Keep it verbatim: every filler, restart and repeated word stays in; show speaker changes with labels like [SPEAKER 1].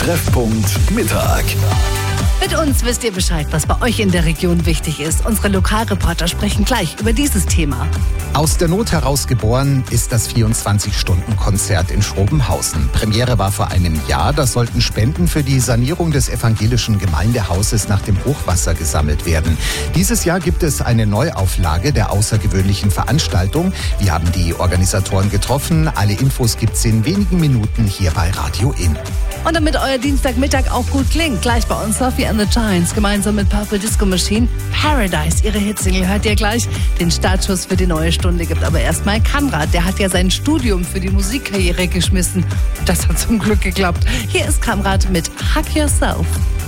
[SPEAKER 1] Treffpunkt Mittag.
[SPEAKER 2] Mit uns wisst ihr Bescheid, was bei euch in der Region wichtig ist. Unsere Lokalreporter sprechen gleich über dieses Thema.
[SPEAKER 3] Aus der Not heraus geboren ist das vierundzwanzig-Stunden-Konzert in Schrobenhausen. Premiere war vor einem Jahr. Da sollten Spenden für die Sanierung des evangelischen Gemeindehauses nach dem Hochwasser gesammelt werden. Dieses Jahr gibt es eine Neuauflage der außergewöhnlichen Veranstaltung. Wir haben die Organisatoren getroffen. Alle Infos gibt's in wenigen Minuten hier bei Radio In.
[SPEAKER 2] Und damit euer Dienstagmittag auch gut klingt, gleich bei uns Sophie and the Giants gemeinsam mit Purple Disco Machine. Paradise, ihre Hitsingle, hört ihr gleich. Den Startschuss für die neue Stunde gibt aber erstmal Kamrat. Der hat ja sein Studium für die Musikkarriere geschmissen. Das hat zum Glück geklappt. Hier ist Kamrat mit Hug Yourself.